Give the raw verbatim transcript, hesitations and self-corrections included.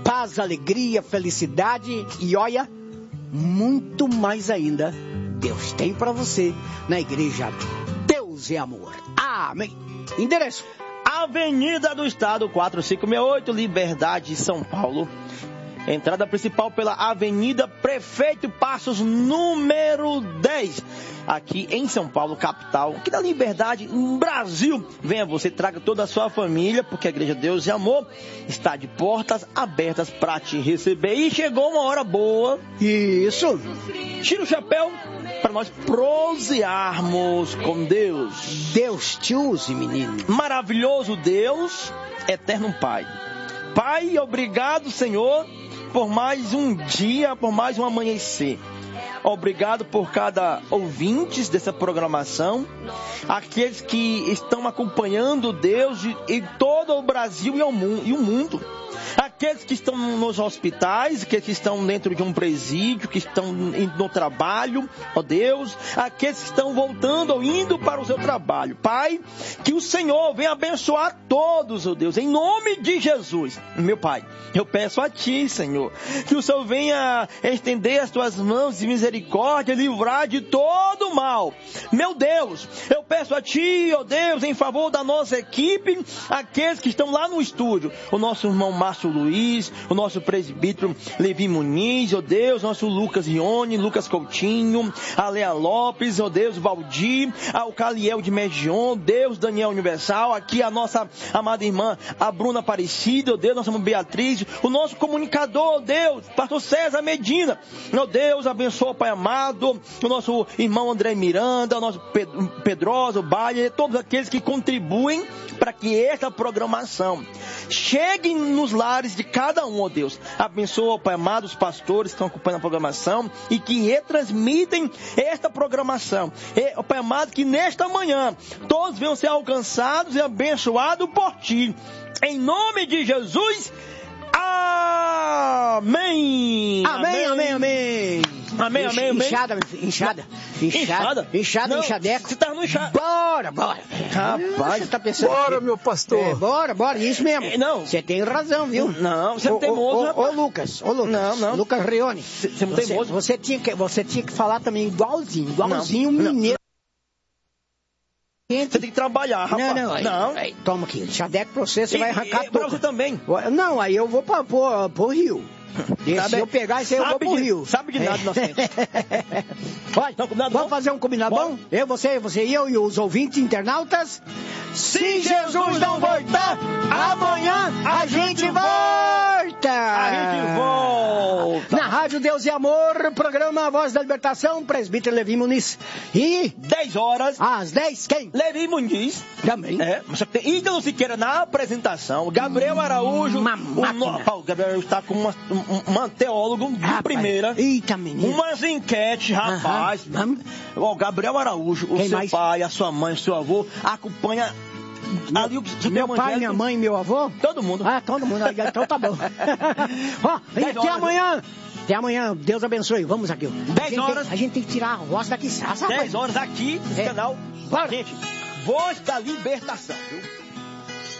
paz, alegria, felicidade e olha, muito mais ainda, Deus tem para você na igreja Deus é Amor. Amém. Endereço: Avenida do Estado, quatrocentos e sessenta e oito, Liberdade, São Paulo. Entrada principal pela Avenida Prefeito Passos, número dez. Aqui em São Paulo, capital, aqui da Liberdade, Brasil. Venha você, traga toda a sua família, porque a Igreja Deus e Amor está de portas abertas para te receber. E chegou uma hora boa. Isso. Tira o chapéu para nós prosearmos com Deus. Deus te use, menino. Maravilhoso Deus, eterno Pai. Pai, obrigado, Senhor, por mais um dia, por mais um amanhecer. Obrigado por cada ouvinte dessa programação, aqueles que estão acompanhando Deus em todo o Brasil e o mundo, aqueles que estão nos hospitais, aqueles que estão dentro de um presídio, que estão no trabalho, ó Deus, aqueles que estão voltando ou indo para o seu trabalho. Pai, que o Senhor venha abençoar todos, ó Deus, em nome de Jesus. Meu Pai, eu peço a Ti, Senhor, que o Senhor venha estender as Tuas mãos de misericórdia e livrar de todo mal. Meu Deus, eu peço a Ti, ó Deus, em favor da nossa equipe, aqueles que estão lá no estúdio, o nosso irmão Márcio Luiz, o nosso presbítero Levi Muniz, ó Deus, nosso Lucas Rione, Lucas Coutinho, a Lea Lopes, ó Deus, Valdir, ao Caliel de Megion, Deus, Daniel Universal, aqui a nossa amada irmã, a Bruna Aparecida, ó Deus, nossa irmã Beatriz, o nosso comunicador, ó Deus, pastor César Medina, ó Deus, abençoa, Pai amado, o nosso irmão André Miranda, o nosso Pedrosa, o Baile, todos aqueles que contribuem para que esta programação chegue nos lares de cada um, ó Deus. Abençoa, Pai amado, os pastores que estão acompanhando a programação e que retransmitem esta programação. E, ó Pai amado, que nesta manhã todos venham ser alcançados e abençoados por Ti. Em nome de Jesus, amém. Amém, amém, amém. Amém, amém, amém. Inchada, inchada, inchada, inchada, inchadeco. Você tá no inchado. Bora, bora. Rapaz, você tá pensando. Bora, que... meu pastor. É, bora, bora, isso mesmo. É, não. Você tem razão, viu? Não, você não tem moço. Ô, Lucas, ô, Lucas. Não, não. Lucas Rione. Você não tem moço. Você tinha que, você tinha que falar também igualzinho, igualzinho, não, mineiro. Você tem que trabalhar, rapaz. Não, não, aí, não. Aí, toma aqui, chadeco pra você, você e, vai arrancar e, tudo. Pra você também. Não, aí eu vou pra, pro, pro Rio. Deixa, se eu pegar isso aí, eu vou pro de, Rio. Sabe de nada, é. Inocente. Olha, não, vamos bom? fazer um combinado bom? bom? Eu, você, você e eu e os ouvintes internautas. Se Jesus não voltar, amanhã a gente volta! A gente volta! Na Rádio Deus e Amor, programa Voz da Libertação, presbítero Levi Muniz. E... dez horas. Às dez, quem? Levi Muniz. Também. É, mas tem Ídolo Siqueira na apresentação. Gabriel Araújo. Uma o, no, o Gabriel Araújo está com uma, um, um teólogo de rapaz. Primeira. Eita, menino. Umas enquetes, rapaz. Vamos. O Gabriel Araújo, quem o seu mais? pai, a sua mãe, o seu avô, acompanha... Meu, ali, meu pai, minha mãe, meu avô? Todo mundo. Ah, todo mundo. Então tá bom. Ó, e até amanhã. Até amanhã. Deus abençoe. Vamos aqui. dez horas. Tem, a gente tem que tirar a voz daqui. dez horas aqui, no é. canal. Bora. Gente, Voz da Libertação, viu?